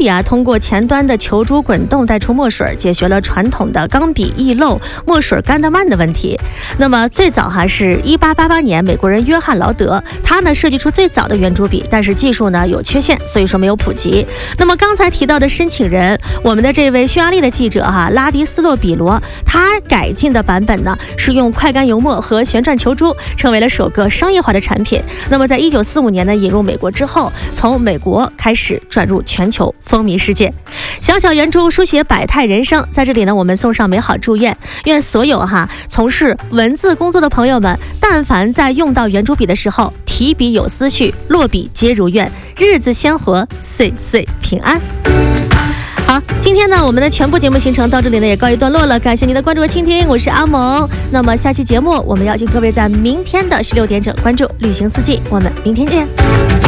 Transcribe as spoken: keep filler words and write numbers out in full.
笔啊，通过前端的球珠滚动带出墨水，解决了传统的钢笔易漏、墨水干得慢的问题。那么最早哈是一八八八年，美国人约翰劳德，他呢设计出最早的圆珠笔，但是技术呢有缺陷，所以说没有普及。那么刚才提到的申请人，我们的这位匈牙利的记者哈拉迪斯洛比罗，他改进的版本呢是用快干油墨和旋转球珠，成为了首个商业化的产品。那么在一九四五年呢引入美国之后，从美国开始转入全球，风靡世界。小小圆珠书写百态人生，在这里呢我们送上美好祝愿，愿所有哈从事文字工作的朋友们，但凡在用到圆珠笔的时候，提笔有思绪，落笔皆如愿，日子鲜活，岁岁平安。好，今天呢我们的全部节目行程到这里呢也告一段落了，感谢您的关注和倾听，我是阿萌。那么下期节目我们邀请各位在明天的十六点整关注旅行四季，我们明天见。